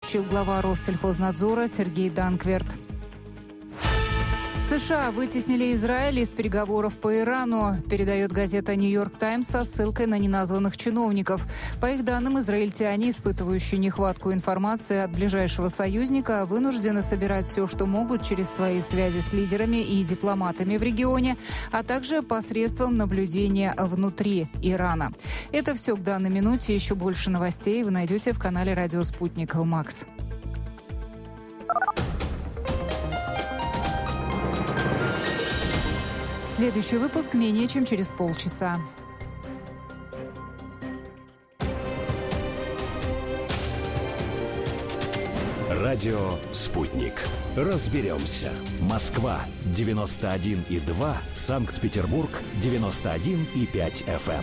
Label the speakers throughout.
Speaker 1: сообщил глава Россельхознадзора Сергей Данкверт. США вытеснили Израиль из переговоров по Ирану, передает газета «Нью-Йорк Таймс» со ссылкой на неназванных чиновников. По их данным, израильтяне, испытывающие нехватку информации от ближайшего союзника, вынуждены собирать все, что могут, через свои связи с лидерами и дипломатами в регионе, а также посредством наблюдения внутри Ирана. Это все к данной минуте. Еще больше новостей вы найдете в канале «Радио Спутник Макс». Следующий выпуск менее чем через полчаса.
Speaker 2: Радио «Спутник». Разберемся. Москва 91,2, Санкт-Петербург 91,5 FM.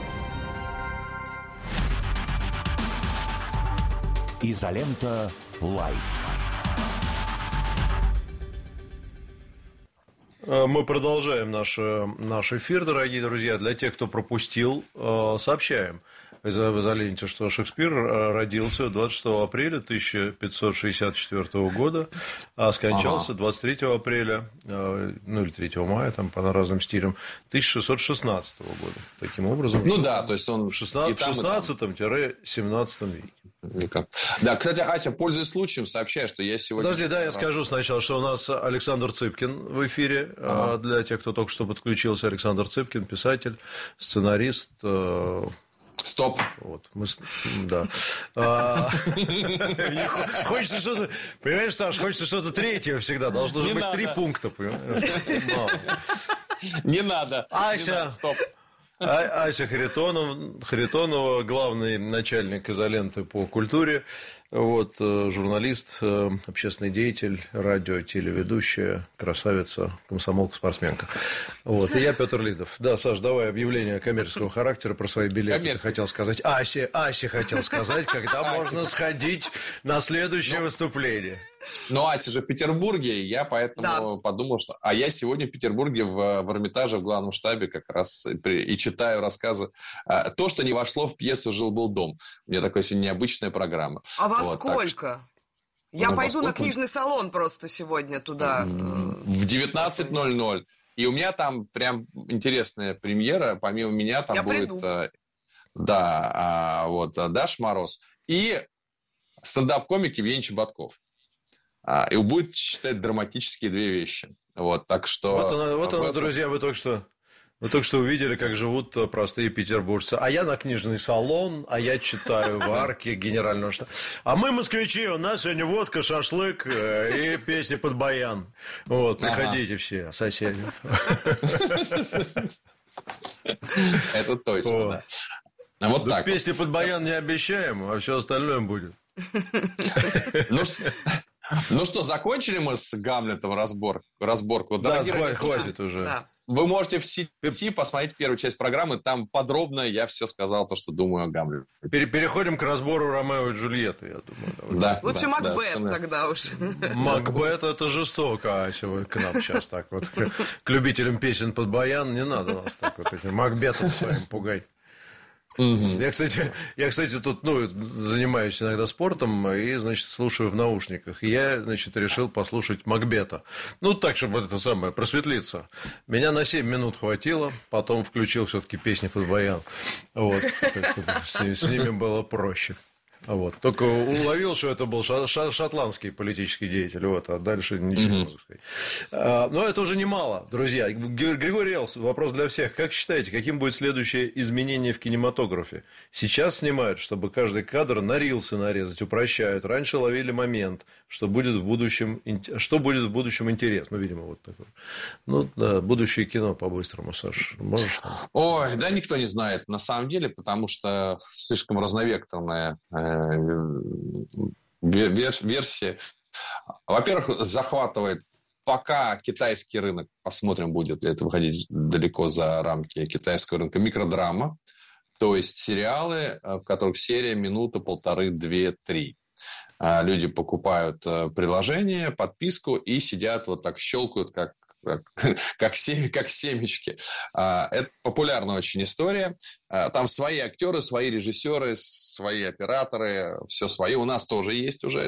Speaker 2: Изолента Лайф.
Speaker 3: Мы продолжаем наш эфир, дорогие друзья. Для тех, кто пропустил, сообщаем в изоленте, что Шекспир родился 26 апреля 1564 года, а скончался 23 апреля, или 3 мая, там по разным стилям, 1616 года. Таким образом,
Speaker 4: то есть он
Speaker 3: в 16-17 веке.
Speaker 4: Никак. Да, кстати, Ася, пользуясь случаем, сообщаю, что я сегодня...
Speaker 3: Подожди, я скажу сначала, что у нас Александр Цыпкин в эфире. Для тех, кто только что подключился, Александр Цыпкин, писатель, сценарист.
Speaker 4: Стоп.
Speaker 3: Вот, да. Хочется что-то, понимаешь, Саш, хочется что-то третье всегда. Должно же быть 3 пункта, понимаешь?
Speaker 4: Не надо.
Speaker 3: Ася,
Speaker 4: стоп.
Speaker 3: Ася Харитонова, главный начальник изоленты по культуре, журналист, общественный деятель, радио, телеведущая, красавица, комсомолка, спортсменка. И я, Петр Лидов. Да, Саш, давай объявление коммерческого характера про свои билеты. Ты хотел сказать. Асе хотел сказать, когда можно сходить на следующее выступление.
Speaker 4: Ася же в Петербурге, я поэтому подумал, что... А я сегодня в Петербурге в Эрмитаже, в главном штабе как раз и читаю рассказы. То, что не вошло в пьесу «Жил-был дом». У меня такая сегодня необычная программа.
Speaker 5: А во сколько? Я пойду на книжный салон просто сегодня туда.
Speaker 4: В 19:00. И у меня там прям интересная премьера. Помимо меня там будет... Даша Мороз и стендап-комик Евгений Чеботков. И будет читать драматические 2 вещи. Так что...
Speaker 3: Вот, друзья, вы только что увидели, как живут простые петербуржцы. А я на книжный салон, а я читаю в арке генерального штаба. А мы, москвичи, у нас сегодня водка, шашлык и песни под баян. Приходите все, соседи.
Speaker 4: Это точно, да.
Speaker 3: Так. Песни под баян не обещаем, а все остальное будет.
Speaker 4: Ну что, закончили мы с Гамлетом разборку?
Speaker 3: Да, хватит уже.
Speaker 4: Да. Вы можете в сети посмотреть первую часть программы, там подробно я все сказал, то, что думаю о Гамлете.
Speaker 3: Переходим к разбору Ромео и Джульетты, я думаю.
Speaker 5: Да, лучше Макбет тогда уж.
Speaker 3: Макбет – это жестко, Ася, вы к нам сейчас так вот, к любителям песен под баян, не надо нас так вот этим Макбетом своим пугать. Я, кстати, тут занимаюсь иногда спортом и, слушаю в наушниках. И я, решил послушать Макбета. Так, чтобы это самое, просветлиться. Меня на 7 минут хватило, потом включил все-таки песни под баян. С ними было проще. Только уловил, что это был шотландский политический деятель, а дальше ничего не могу сказать. Но это уже немало, друзья. Григорий Элс, вопрос для всех. Как считаете, каким будет следующее изменение в кинематографе? Сейчас снимают, чтобы каждый кадр на рилсы нарезать, упрощают. Раньше ловили момент, что будет в будущем интересно. Видимо, вот такое. Будущее кино по-быстрому, Саш, можешь?
Speaker 4: Ой, да никто не знает, на самом деле, потому что слишком разновекторная версии. Во-первых, захватывает пока китайский рынок, посмотрим, будет ли это выходить далеко за рамки китайского рынка, микродрама, то есть сериалы, в которых серия минута, 1,5, 2, 3. Люди покупают приложение, подписку и сидят так, щелкают, как семечки. Это популярная очень история. Там свои актеры, свои режиссеры, свои операторы, все свое. У нас тоже есть уже